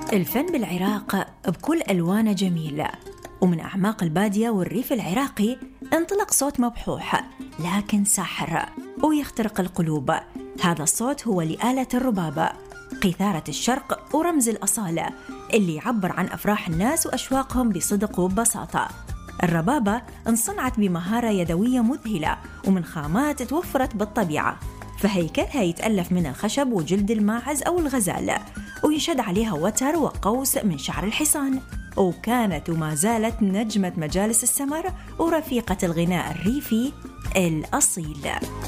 الفن بالعراق بكل ألوانه جميلة، ومن أعماق البادية والريف العراقي انطلق صوت مبحوح لكن ساحر ويخترق القلوب. هذا الصوت هو لآلة الربابة، قيثارة الشرق ورمز الأصالة اللي يعبر عن أفراح الناس وأشواقهم بصدق وببساطة. الربابة انصنعت بمهارة يدوية مذهلة ومن خامات توفرت بالطبيعة، فهيكلها يتألف من الخشب وجلد الماعز أو الغزال، وينشد عليها وتر وقوس من شعر الحصان. وكانت وما زالت نجمة مجالس السمر ورفيقة الغناء الريفي الأصيل.